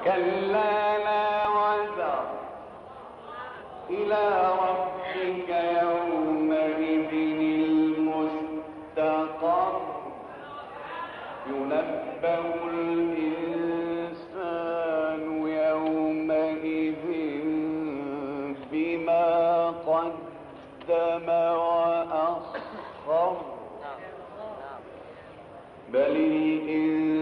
كلا لا وزر إلى ربك يومئذ المستقر ينبأ الإنسان يومئذ بما قدم وأخر بل الإنسان